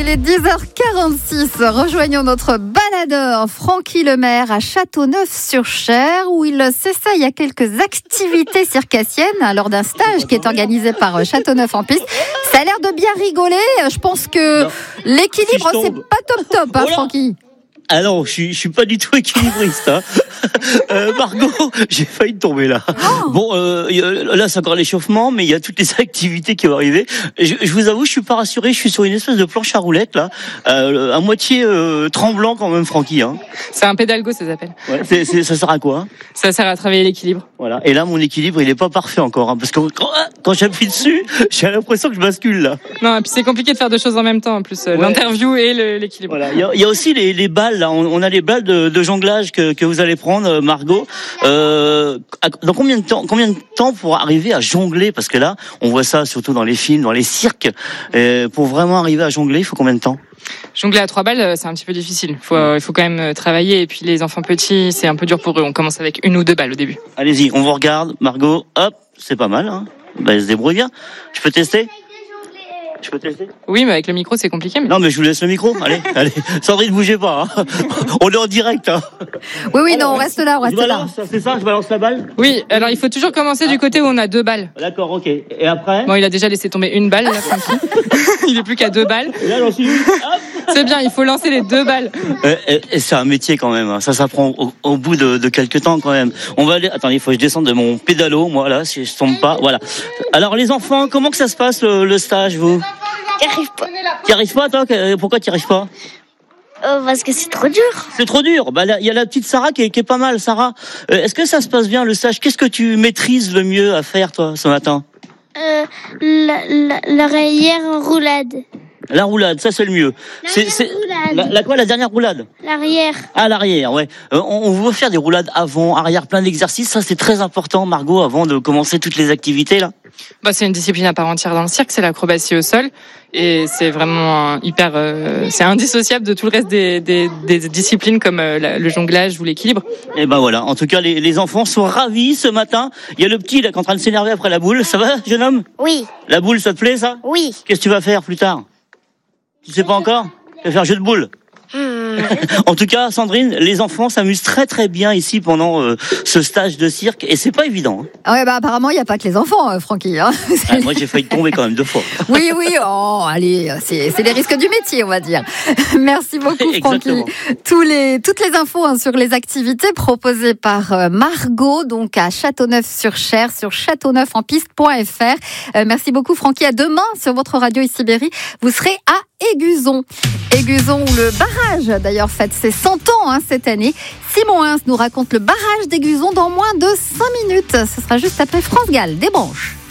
il est 10h46. Rejoignons notre baladeur Francky Lemaire à Châteauneuf-sur-Cher où il s'essaye à quelques activités circassiennes lors d'un stage qui est organisé par Châteauneuf en piste. Ça a l'air de bien rigoler. Je pense que l'équilibre, c'est pas top, hein, Francky. Ah non, je suis pas du tout équilibriste. Hein. Margot, j'ai failli tomber là. Bon, là c'est encore l'échauffement, mais il y a toutes les activités qui vont arriver. Je vous avoue, je suis pas rassuré. Je suis sur une espèce de planche à roulettes là, à moitié tremblant quand même, Francky. Hein. C'est un pédalgo, ça s'appelle. Ouais, ça sert à quoi hein? Ça sert à travailler l'équilibre. Voilà. Et là, mon équilibre, il est pas parfait encore, hein, parce que quand j'appuie dessus, j'ai l'impression que je bascule là. Non, et puis c'est compliqué de faire deux choses en même temps, en plus, l'interview et l'équilibre. Voilà. Il y a aussi les balles. Là. On a les balles de jonglage que vous allez prendre, Margot. Dans combien de temps pour arriver à jongler? Parce que là, on voit ça surtout dans les films, dans les cirques. Pour vraiment arriver à jongler, il faut combien de temps? Jongler à 3 balles, c'est un petit peu difficile. Il faut quand même travailler. Et puis les enfants petits, c'est un peu dur pour eux. On commence avec 1 ou 2 balles au début. Allez-y, on vous regarde, Margot. Hop, c'est pas mal. Hein. Elle se débrouille bien. Je peux tester? Oui, mais avec le micro, c'est compliqué. Mais... Non, mais je vous laisse le micro. Allez. Sandrine, bougez pas. Hein. On est en direct. Hein. Oui, alors, non, on reste là. C'est ça, je balance la balle? Oui, alors il faut toujours commencer du côté où on a 2 balles. D'accord, ok. Et après? Bon, il a déjà laissé tomber 1 balle, là, Francky. Il est plus qu'à 2 balles. Et là, j'en suis. C'est bien, il faut lancer les 2 balles. Et c'est un métier quand même. Hein. Ça prend au bout de quelques temps quand même. On va aller. Attendez, il faut que je descende de mon pédalo. Moi, là, si je tombe pas. Voilà. Alors, les enfants, comment que ça se passe le stage, vous? J'y arrive pas. T'y arrives pas, toi? Pourquoi t'y arrives pas? Parce que c'est trop dur. C'est trop dur. Bah, il y a la petite Sarah qui est pas mal. Sarah, est-ce que ça se passe bien le stage? Qu'est-ce que tu maîtrises le mieux à faire, toi, ce matin? L'arrière roulade. La roulade, ça c'est le mieux. La dernière roulade? L'arrière. Ah, l'arrière, ouais. On veut faire des roulades avant, arrière, plein d'exercices. Ça c'est très important, Margot, avant de commencer toutes les activités là. Bah, c'est une discipline à part entière dans le cirque, c'est l'acrobatie au sol. Et c'est vraiment c'est indissociable de tout le reste des disciplines comme le jonglage ou l'équilibre. Et ben voilà. En tout cas, les enfants sont ravis ce matin. Il y a le petit là qui est en train de s'énerver après la boule. Ça va, jeune homme? Oui. La boule, ça te plaît, ça? Oui. Qu'est-ce que tu vas faire plus tard? Tu sais pas encore? Tu vas faire jeu de boules? En tout cas, Sandrine, les enfants s'amusent très très bien ici pendant ce stage de cirque et c'est pas évident. Hein. Ah ouais, bah apparemment il y a pas que les enfants, Francky. Hein. Moi j'ai failli tomber quand même 2 fois. Oui, oh, allez, c'est les risques du métier, on va dire. Merci beaucoup, Francky. Toutes les infos hein, sur les activités proposées par Margot, donc à Châteauneuf-sur-Cher, sur châteauneufenpiste.fr. Merci beaucoup, Francky. À demain sur votre radio Sibérie. Vous serez à Éguzon. Éguzon où le barrage d'ailleurs fête ses 100 ans hein, cette année. Simon Hins nous raconte le barrage d'Éguzon dans moins de 5 minutes. Ce sera juste après France Gall, des branches.